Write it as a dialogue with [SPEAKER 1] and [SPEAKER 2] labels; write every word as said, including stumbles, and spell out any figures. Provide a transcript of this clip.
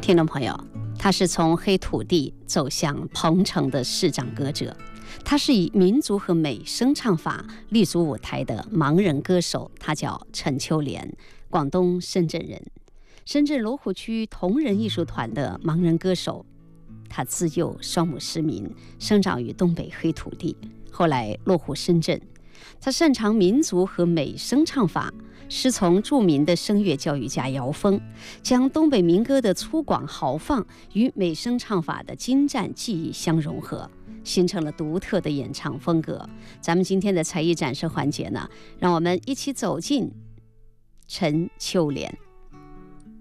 [SPEAKER 1] 听众朋友，他是从黑土地走向鹏城的市长歌者，他是以民族和美声唱法立足舞台的盲人歌手，他叫陈秋莲，广东深圳人，深圳罗湖区同仁艺术团的盲人歌手。他自幼双目失明，生长于东北黑土地，后来落户深圳。他擅长民族和美声唱法，师从著名的声乐教育家姚峰，将东北民歌的粗犷豪放与美声唱法的精湛技艺相融合，形成了独特的演唱风格。咱们今天的才艺展示环节呢，让我们一起走进陈秋莲。